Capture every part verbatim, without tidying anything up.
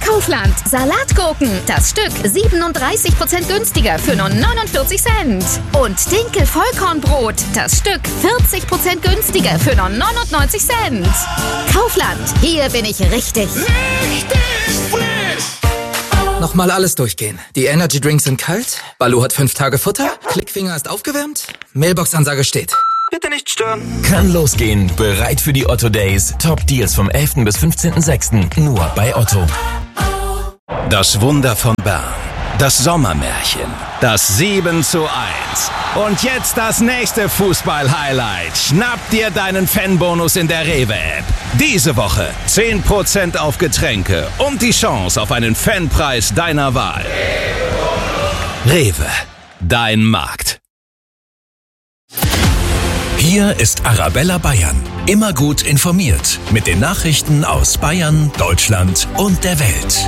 Kaufland. Salatgurken. Das Stück siebenunddreißig Prozent günstiger für nur neunundvierzig Cent. Und Dinkel-Vollkornbrot. Das Stück vierzig Prozent günstiger für nur neunundneunzig Cent. Kaufland. Hier bin ich richtig. Richtig frisch! Nochmal alles durchgehen. Die Energy Drinks sind kalt. Baloo hat fünf Tage Futter. Klickfinger ist aufgewärmt. Mailbox-Ansage steht. Bitte nicht stören. Kann losgehen. Bereit für die Otto Days. Top Deals vom elften bis fünfzehnten sechsten Nur bei Otto. Das Wunder von Bern. Das Sommermärchen. Das sieben zu eins. Und jetzt das nächste Fußball-Highlight. Schnapp dir deinen Fanbonus in der Rewe-App. Diese Woche zehn Prozent auf Getränke und die Chance auf einen Fanpreis deiner Wahl. Rewe. Dein Markt. Hier ist Arabella Bayern. Immer gut informiert mit den Nachrichten aus Bayern, Deutschland und der Welt.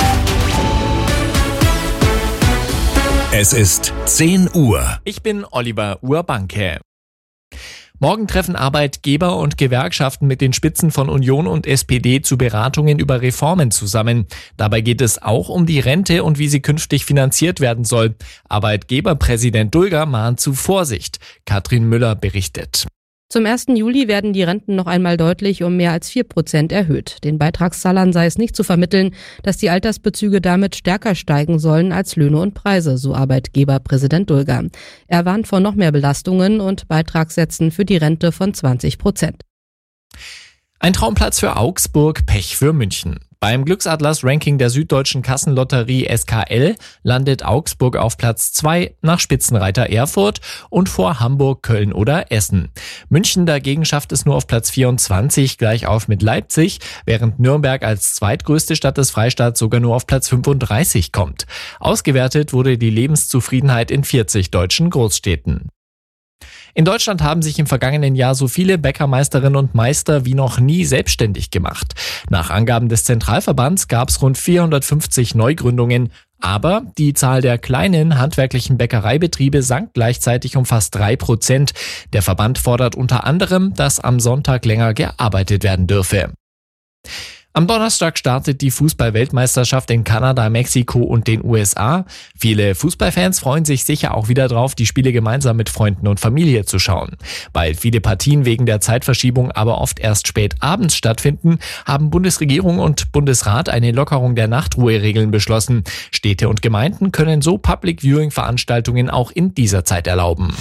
Es ist zehn Uhr. Ich bin Oliver Urbanke. Morgen treffen Arbeitgeber und Gewerkschaften mit den Spitzen von Union und S P D zu Beratungen über Reformen zusammen. Dabei geht es auch um die Rente und wie sie künftig finanziert werden soll. Arbeitgeberpräsident Dulger mahnt zu Vorsicht. Katrin Müller berichtet. Zum ersten Juli werden die Renten noch einmal deutlich um mehr als vier Prozent erhöht. Den Beitragszahlern sei es nicht zu vermitteln, dass die Altersbezüge damit stärker steigen sollen als Löhne und Preise, so Arbeitgeberpräsident Dulger. Er warnt vor noch mehr Belastungen und Beitragssätzen für die Rente von zwanzig Prozent. Ein Traumplatz für Augsburg, Pech für München. Beim Glücksatlas-Ranking der Süddeutschen Kassenlotterie S K L landet Augsburg auf Platz zwei nach Spitzenreiter Erfurt und vor Hamburg, Köln oder Essen. München dagegen schafft es nur auf Platz vierundzwanzig, gleich auf mit Leipzig, während Nürnberg als zweitgrößte Stadt des Freistaats sogar nur auf Platz fünfunddreißig kommt. Ausgewertet wurde die Lebenszufriedenheit in vierzig deutschen Großstädten. In Deutschland haben sich im vergangenen Jahr so viele Bäckermeisterinnen und Meister wie noch nie selbstständig gemacht. Nach Angaben des Zentralverbands gab es rund vierhundertfünfzig Neugründungen, aber die Zahl der kleinen handwerklichen Bäckereibetriebe sank gleichzeitig um fast drei Prozent. Der Verband fordert unter anderem, dass am Sonntag länger gearbeitet werden dürfe. Am Donnerstag startet die Fußball-Weltmeisterschaft in Kanada, Mexiko und den U S A. Viele Fußballfans freuen sich sicher auch wieder drauf, die Spiele gemeinsam mit Freunden und Familie zu schauen. Weil viele Partien wegen der Zeitverschiebung aber oft erst spät abends stattfinden, haben Bundesregierung und Bundesrat eine Lockerung der Nachtruheregeln beschlossen. Städte und Gemeinden können so Public-Viewing-Veranstaltungen auch in dieser Zeit erlauben.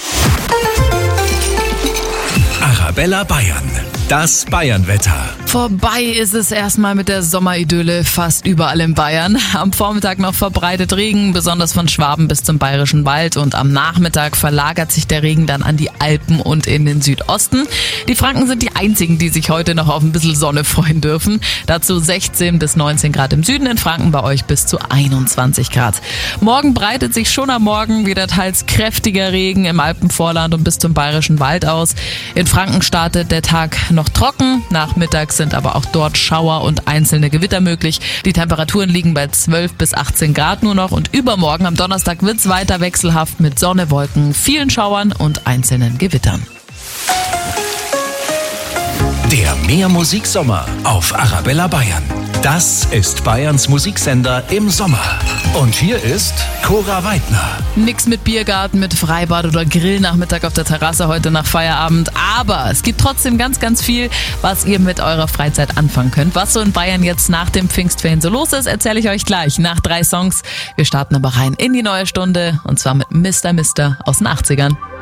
Arabella Bayern. Das Bayernwetter. Vorbei ist es erstmal mit der Sommeridylle fast überall in Bayern. Am Vormittag noch verbreitet Regen, besonders von Schwaben bis zum Bayerischen Wald. Und am Nachmittag verlagert sich der Regen dann an die Alpen und in den Südosten. Die Franken sind die einzigen, die sich heute noch auf ein bisschen Sonne freuen dürfen. Dazu sechzehn bis neunzehn Grad im Süden, in Franken bei euch bis zu einundzwanzig Grad. Morgen breitet sich schon am Morgen wieder teils kräftiger Regen im Alpenvorland und bis zum Bayerischen Wald aus. In Franken startet der Tag noch trocken. Nachmittags sind aber auch dort Schauer und einzelne Gewitter möglich. Die Temperaturen liegen bei zwölf bis achtzehn Grad nur noch und übermorgen am Donnerstag wird es weiter wechselhaft mit Sonne, Wolken, vielen Schauern und einzelnen Gewittern. Der Mehr-Musik-Sommer auf Arabella Bayern. Das ist Bayerns Musiksender im Sommer. Und hier ist Cora Weidner. Nix mit Biergarten, mit Freibad oder Grillnachmittag auf der Terrasse heute nach Feierabend. Aber es gibt trotzdem ganz, ganz viel, was ihr mit eurer Freizeit anfangen könnt. Was so in Bayern jetzt nach dem Pfingstferien so los ist, erzähle ich euch gleich nach drei Songs. Wir starten aber rein in die neue Stunde und zwar mit Mister Mister aus den achtzigern.